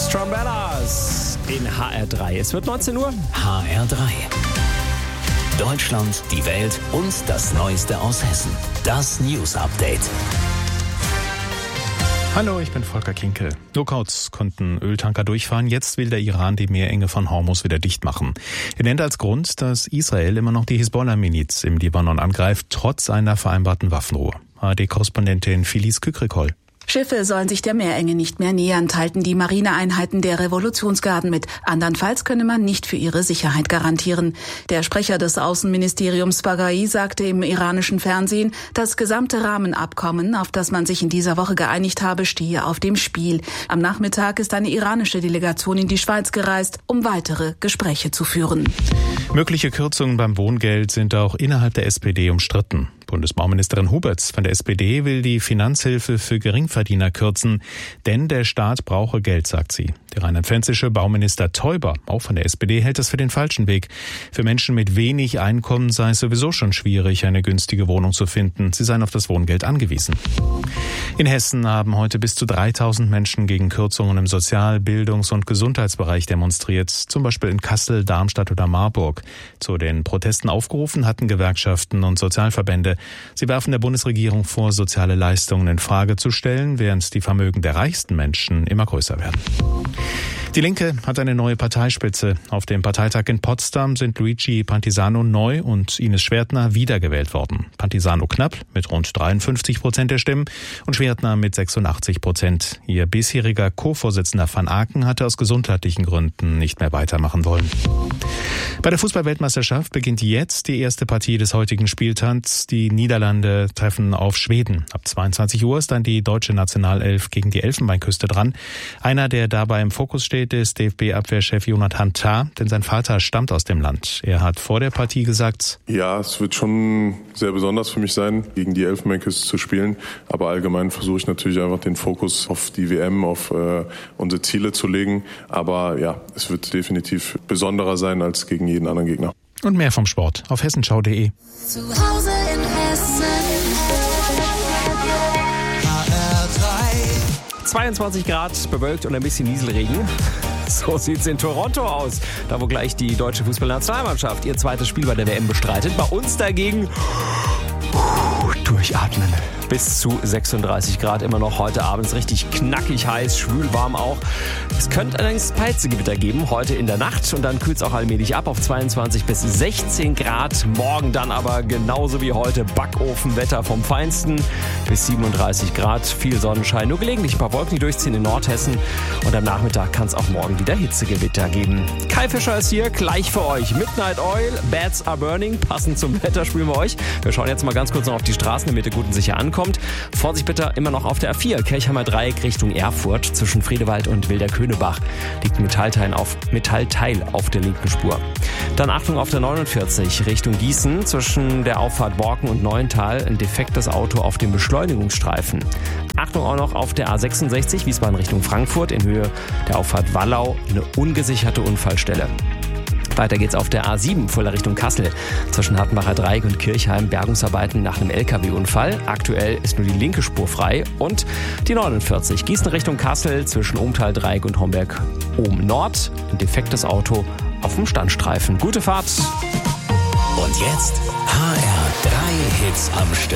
Strumbellas in HR3. Es wird 19 Uhr. HR3. Deutschland, die Welt und das Neueste aus Hessen. Das News Update. Hallo, ich bin Volker Kinkel. Lookouts konnten Öltanker durchfahren. Jetzt will der Iran die Meerenge von Hormuz wieder dicht machen. Er nennt als Grund, dass Israel immer noch die Hisbollah-Miliz im Libanon angreift, trotz einer vereinbarten Waffenruhe. ARD-Korrespondentin Filiz Kükrikol. Schiffe sollen sich der Meerenge nicht mehr nähern, teilten die Marineeinheiten der Revolutionsgarden mit. Andernfalls könne man nicht für ihre Sicherheit garantieren. Der Sprecher des Außenministeriums Baghai sagte im iranischen Fernsehen, das gesamte Rahmenabkommen, auf das man sich in dieser Woche geeinigt habe, stehe auf dem Spiel. Am Nachmittag ist eine iranische Delegation in die Schweiz gereist, um weitere Gespräche zu führen. Mögliche Kürzungen beim Wohngeld sind auch innerhalb der SPD umstritten. Bundesbauministerin Huberts von der SPD will die Finanzhilfe für Geringverdiener kürzen, denn der Staat brauche Geld, sagt sie. Der rheinland-pfälzische Bauminister Teuber, auch von der SPD, hält es für den falschen Weg. Für Menschen mit wenig Einkommen sei es sowieso schon schwierig, eine günstige Wohnung zu finden. Sie seien auf das Wohngeld angewiesen. In Hessen haben heute bis zu 3000 Menschen gegen Kürzungen im Sozial-, Bildungs- und Gesundheitsbereich demonstriert, zum Beispiel in Kassel, Darmstadt oder Marburg. Zu den Protesten aufgerufen hatten Gewerkschaften und Sozialverbände. Sie werfen der Bundesregierung vor, soziale Leistungen in Frage zu stellen, während die Vermögen der reichsten Menschen immer größer werden. Die Linke hat eine neue Parteispitze. Auf dem Parteitag in Potsdam sind Luigi Pantisano neu und Ines Schwertner wiedergewählt worden. Pantisano knapp mit rund 53% der Stimmen und Schwertner mit 86%. Ihr bisheriger Co-Vorsitzender Van Aken hatte aus gesundheitlichen Gründen nicht mehr weitermachen wollen. Bei der Fußball-Weltmeisterschaft beginnt jetzt die erste Partie des heutigen Spieltags. Die Niederlande treffen auf Schweden. Ab 22 Uhr ist dann die deutsche Nationalelf gegen die Elfenbeinküste dran. Einer, der dabei im Fokus steht, ist DFB-Abwehrchef Jonathan Tah, denn sein Vater stammt aus dem Land. Er hat vor der Partie gesagt: Ja, es wird schon sehr besonders für mich sein, gegen die Elfenbeinküste zu spielen. Aber allgemein versuche ich natürlich einfach den Fokus auf die WM, auf unsere Ziele zu legen. Aber ja, es wird definitiv besonderer sein als gegen jeden anderen Gegner. Und mehr vom Sport auf hessenschau.de. Zu Hause in Hessen. 22 Grad, bewölkt und ein bisschen Nieselregen. So sieht's in Toronto aus, da wo gleich die deutsche Fußballnationalmannschaft ihr zweites Spiel bei der WM bestreitet. Bei uns dagegen durchatmen. Bis zu 36 Grad immer noch heute abends, richtig knackig heiß, schwül warm auch. Es könnte allerdings Peitzegewitter geben, heute in der Nacht, und dann kühlt es auch allmählich ab auf 22 bis 16 Grad. Morgen dann aber genauso wie heute Backofenwetter vom Feinsten, bis 37 Grad, viel Sonnenschein, nur gelegentlich ein paar Wolken, die durchziehen in Nordhessen, und am Nachmittag kann es auch morgen wieder Hitzegewitter geben. Kai Fischer ist hier, gleich für euch. Midnight Oil, Bats Are Burning, passend zum Wetter spielen wir euch. Wir schauen jetzt mal ganz kurz noch auf die Straßen, damit ihr gut und sicher ankommt. Vorsicht bitte immer noch auf der A4, Kirchheimer Dreieck Richtung Erfurt, zwischen Friedewald und Wilderkönebach. Liegt ein Metallteil auf der linken Spur. Dann Achtung auf der 49 Richtung Gießen, zwischen der Auffahrt Borken und Neuental ein defektes Auto auf dem Beschleunigungsstreifen. Achtung auch noch auf der A66 Wiesbaden Richtung Frankfurt, in Höhe der Auffahrt Wallau eine ungesicherte Unfallstelle. Weiter geht's auf der A7 Fulda Richtung Kassel. Zwischen Hartenbacher Dreieck und Kirchheim Bergungsarbeiten nach einem LKW-Unfall. Aktuell ist nur die linke Spur frei. Und die 49 Gießen Richtung Kassel zwischen Ohmtal Dreieck und Homberg Ohm Nord. Ein defektes Auto auf dem Standstreifen. Gute Fahrt! Und jetzt HR3 Hits am Stück.